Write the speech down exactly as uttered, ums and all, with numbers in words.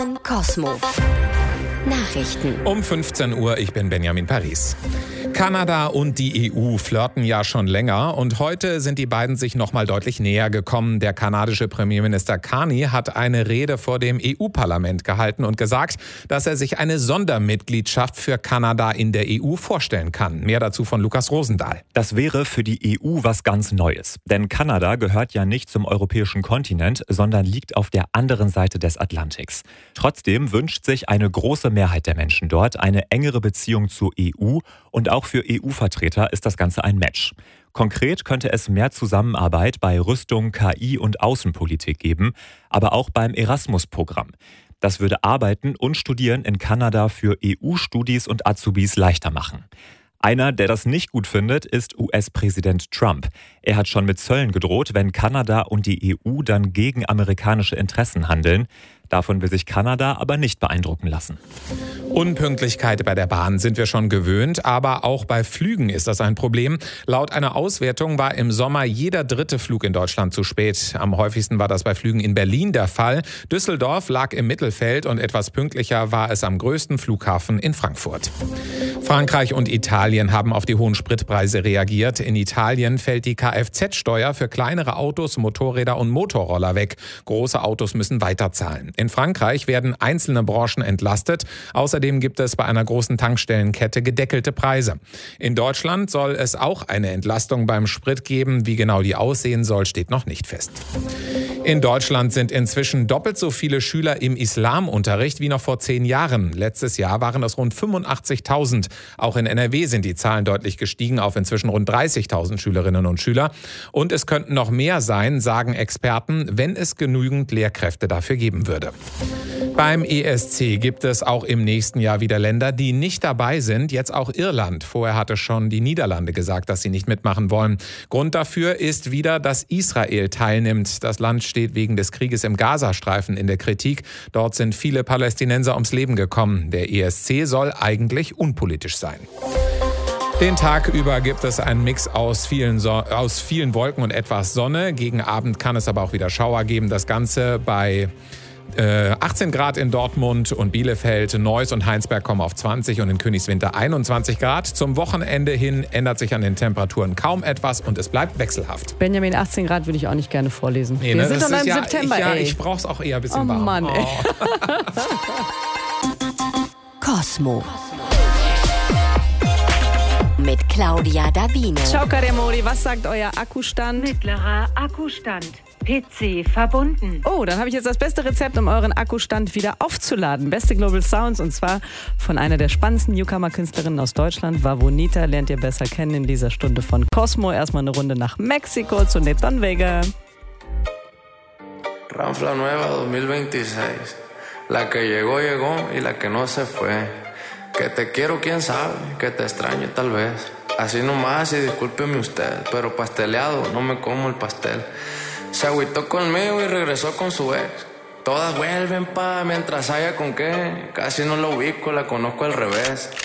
Cosmo. Nachrichten. Um fünfzehn Uhr, ich bin Benjamin Paris. Kanada und die E U flirten ja schon länger und heute sind die beiden sich noch mal deutlich näher gekommen. Der kanadische Premierminister Carney hat eine Rede vor dem E U-Parlament gehalten und gesagt, dass er sich eine Sondermitgliedschaft für Kanada in der E U vorstellen kann. Mehr dazu von Lukas Rosendahl. Das wäre für die E U was ganz Neues. Denn Kanada gehört ja nicht zum europäischen Kontinent, sondern liegt auf der anderen Seite des Atlantiks. Trotzdem wünscht sich eine große Mehrheit der Menschen dort eine engere Beziehung zur E U und auch für E U-Vertreter ist das Ganze ein Match. Konkret könnte es mehr Zusammenarbeit bei Rüstung, K I und Außenpolitik geben, aber auch beim Erasmus-Programm. Das würde Arbeiten und Studieren in Kanada für E U-Studis und Azubis leichter machen. Einer, der das nicht gut findet, ist U S-Präsident Trump. Er hat schon mit Zöllen gedroht, wenn Kanada und die E U dann gegen amerikanische Interessen handeln. Davon will sich Kanada aber nicht beeindrucken lassen. Unpünktlichkeit bei der Bahn sind wir schon gewöhnt, aber auch bei Flügen ist das ein Problem. Laut einer Auswertung war im Sommer jeder dritte Flug in Deutschland zu spät. Am häufigsten war das bei Flügen in Berlin der Fall. Düsseldorf lag im Mittelfeld und etwas pünktlicher war es am größten Flughafen in Frankfurt. Frankreich und Italien haben auf die hohen Spritpreise reagiert. In Italien fällt die Kfz-Steuer für kleinere Autos, Motorräder und Motorroller weg. Große Autos müssen weiterzahlen. In Frankreich werden einzelne Branchen entlastet. Außerdem gibt es bei einer großen Tankstellenkette gedeckelte Preise. In Deutschland soll es auch eine Entlastung beim Sprit geben. Wie genau die aussehen soll, steht noch nicht fest. In Deutschland sind inzwischen doppelt so viele Schüler im Islamunterricht wie noch vor zehn Jahren. Letztes Jahr waren es rund fünfundachtzigtausend. Auch in N R W sind die Zahlen deutlich gestiegen auf inzwischen rund dreißigtausend Schülerinnen und Schüler. Und es könnten noch mehr sein, sagen Experten, wenn es genügend Lehrkräfte dafür geben würde. Beim E S C gibt es auch im nächsten Jahr wieder Länder, die nicht dabei sind. Jetzt auch Irland. Vorher hatte schon die Niederlande gesagt, dass sie nicht mitmachen wollen. Grund dafür ist wieder, dass Israel teilnimmt. Das Land steht wegen des Krieges im Gazastreifen in der Kritik. Dort sind viele Palästinenser ums Leben gekommen. Der E S C soll eigentlich unpolitisch sein. Den Tag über gibt es einen Mix aus vielen, so- aus vielen Wolken und etwas Sonne. Gegen Abend kann es aber auch wieder Schauer geben. Das Ganze bei äh, achtzehn Grad in Dortmund und Bielefeld. Neuss und Heinsberg kommen auf zwanzig und in Königswinter einundzwanzig Grad. Zum Wochenende hin ändert sich an den Temperaturen kaum etwas und es bleibt wechselhaft. Benjamin, achtzehn Grad würde ich auch nicht gerne vorlesen. Nee, Wir ne, sind das doch noch ist im ja, September, ich, ja, ey. ich brauch's auch eher ein bisschen Oh warm. Mann, ey. Cosmo. Mit Claudia Davine. Ciao, cari amori, was sagt euer Akkustand? Mittlerer Akkustand. P C verbunden. Oh, dann habe ich jetzt das beste Rezept, um euren Akkustand wieder aufzuladen. Beste Global Sounds und zwar von einer der spannendsten Newcomer-Künstlerinnen aus Deutschland. Vavonita lernt ihr besser kennen in dieser Stunde von Cosmo. Erstmal eine Runde nach Mexiko zu Neton Vega. Ranfla Nueva zwanzig veintiséis. La que llegó, llegó y la que no se fue. Que te quiero, quién sabe, que te extraño tal vez. Así nomás y discúlpeme usted, pero pasteleado, no me como el pastel. Se agüitó conmigo y regresó con su ex. Todas vuelven pa' mientras haya con qué. Casi no la ubico, la conozco al revés.